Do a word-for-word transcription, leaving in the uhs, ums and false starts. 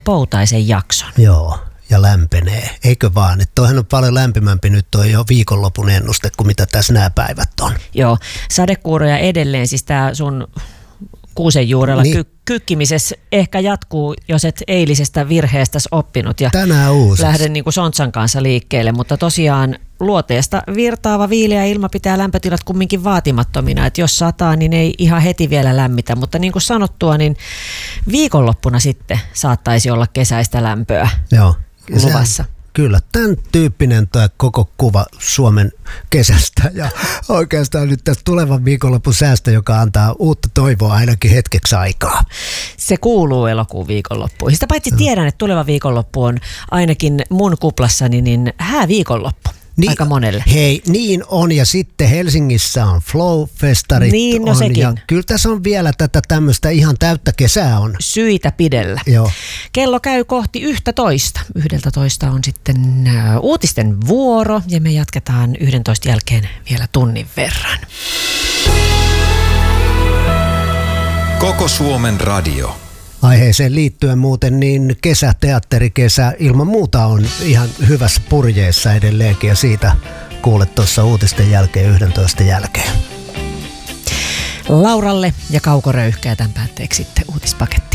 poutaisen jakson. Joo, ja lämpenee. Eikö vaan? Että toihan on paljon lämpimämpi nyt toi jo viikonlopun ennuste kuin mitä tässä nämä päivät on. Joo, sadekuuroja edelleen, siis tää sun kuusen juurella niin. ky- kykkimisessä ehkä jatkuu, jos et eilisestä virheestäsi oppinut. Ja tänään uusi. Lähden niin kuin Sontsan kanssa liikkeelle, mutta tosiaan luoteesta virtaava viileä ilma pitää lämpötilat kumminkin vaatimattomina. Että jos sataa, niin ei ihan heti vielä lämmitä, mutta niin kuin sanottua, niin viikonloppuna sitten saattaisi olla kesäistä lämpöä Joo. luvassa. Kyllä, tämän tyyppinen tämä koko kuva Suomen kesästä ja oikeastaan nyt tässä tulevan viikonlopun säästä, joka antaa uutta toivoa ainakin hetkeksi aikaa. Se kuuluu elokuun viikonloppuun. Sitä paitsi tiedän, että tuleva viikonloppu on ainakin mun kuplassani niin hää viikonloppu. Niin, aika monelle. Hei, niin on. Ja sitten Helsingissä on Flow-festarit. Niin, no on, sekin. ja kyllä tässä on vielä tätä tämmöistä ihan täyttä kesää on. Syitä pidellä. Joo. Kello käy kohti yhtä toista. Yhdeltä toista on sitten ä, uutisten vuoro ja me jatketaan yhdentoista jälkeen vielä tunnin verran. Koko Suomen radio. Aiheeseen liittyen muuten niin kesä, teatterikesä ilman muuta on ihan hyvässä purjeessa edelleenkin ja siitä kuulet tuossa uutisten jälkeen yhdentoista jälkeen. Lauralle ja Kauko Röyhkä ja tämän päätteeksi sitten uutispaketti.